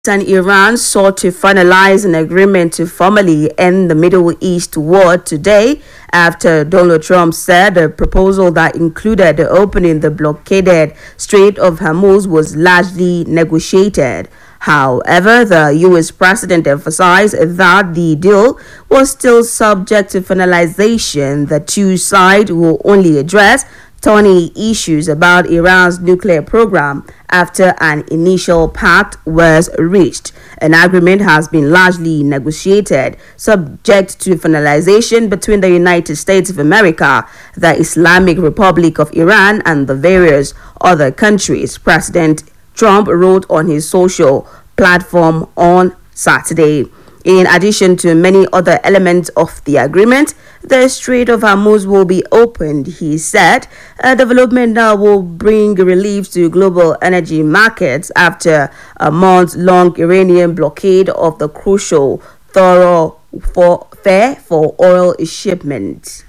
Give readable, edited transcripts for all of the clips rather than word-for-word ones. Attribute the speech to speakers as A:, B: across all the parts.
A: and Iran sought to finalize an agreement to formally end the Middle East war today after Donald Trump said a proposal that included opening the blockaded Strait of Hormuz was largely negotiated. However, the U.S. president emphasized that the deal was still subject to finalization. The two sides will only address thorny issues about Iran's nuclear program after an initial pact was reached. An agreement has been largely negotiated, subject to finalization between the United States of America, the Islamic Republic of Iran, and the various other countries. President Trump wrote on his social platform on Saturday. In addition to many other elements of the agreement, the Strait of Hormuz will be opened, he said. A development that will bring relief to global energy markets after a month-long Iranian blockade of the crucial thoroughfare for oil shipments.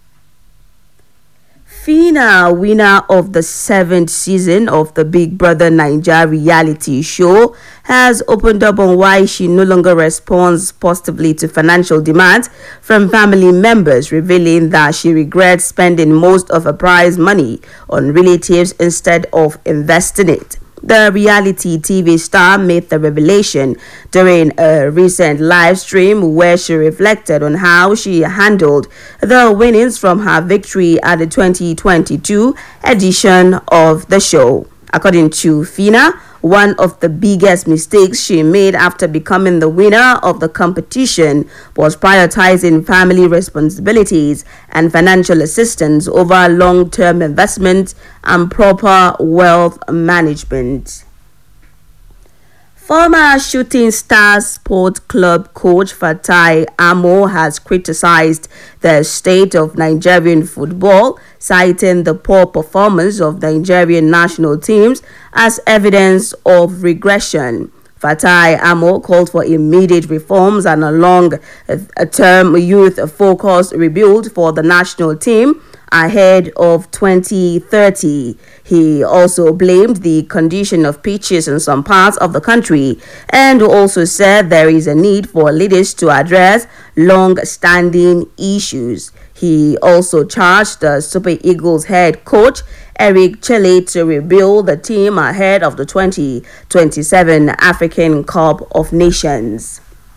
A: Phyna, winner of the 7th season of the Big Brother Naija reality show, has opened up on why she no longer responds positively to financial demands from family members, revealing that she regrets spending most of her prize money on relatives instead of investing it. The reality TV star made the revelation during a recent live stream where she reflected on how she handled the winnings from her victory at the 2022 edition of the show. According to Phyna, one of the biggest mistakes she made after becoming the winner of the competition was prioritizing family responsibilities and financial assistance over long-term investment and proper wealth management. Former Shooting Stars Sports Club coach Fatai Amo has criticized the state of Nigerian football, citing the poor performance of Nigerian national teams as evidence of regression. Fatai Amo called for immediate reforms and a long-term youth-focused rebuild for the national team ahead of 2030. He also blamed the condition of pitches in some parts of the country and also said there is a need for leaders to address long-standing issues. He also charged the Super Eagles head coach Eric Chelle to rebuild the team ahead of the 2027 African Cup of Nations.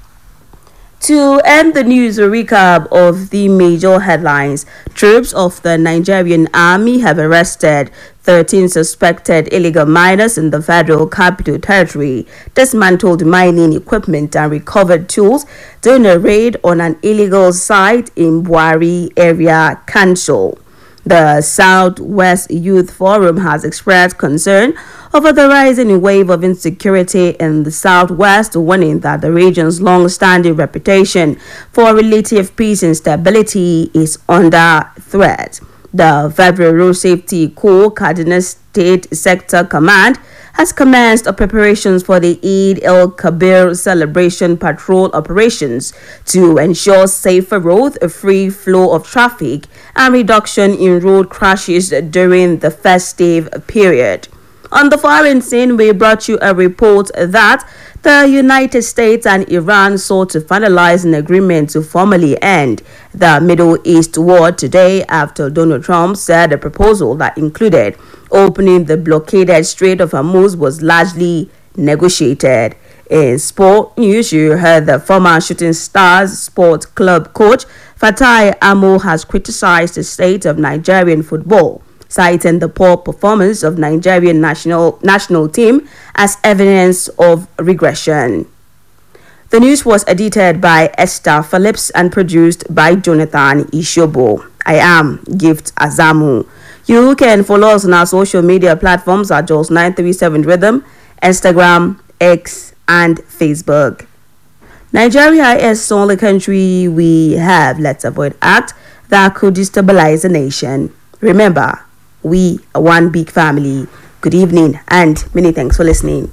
A: To end the news, a recap of the major headlines. Troops of the Nigerian Army have arrested 13 suspected illegal miners in the Federal Capital Territory, dismantled mining equipment and recovered tools during a raid on an illegal site in Buari Area Council. The Southwest Youth Forum has expressed concern over the rising wave of insecurity in the Southwest, warning that the region's long-standing reputation for relative peace and stability is under threat. The Federal Road Safety Corps Kaduna State Sector Command has commenced preparations for the Eid el-Kabir celebration patrol operations to ensure safer roads, a free flow of traffic, and reduction in road crashes during the festive period. On the foreign scene, we brought you a report that the United States and Iran sought to finalize an agreement to formally end the Middle East war today after Donald Trump said a proposal that included opening the blockaded Strait of Hormuz was largely negotiated. In sport news, you heard the former Shooting Stars Sports Club coach Fatai Amo has criticized the state of Nigerian football, citing the poor performance of Nigerian national team as evidence of regression. The news was edited by Esther Phillips and produced by Jonathan Ishobo. I am Gift Azamu. You can follow us on our social media platforms at Jos937 Rhythm, Instagram, X, and Facebook. Nigeria is the only country we have. Let's avoid acts that could destabilize the nation. Remember, we are one big family. Good evening and many thanks for listening.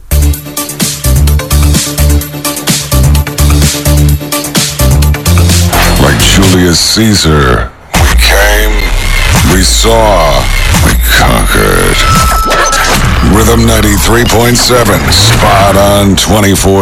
B: Like Julius Caesar, we came, we saw, we conquered. Rhythm 93.7. Spot on 24.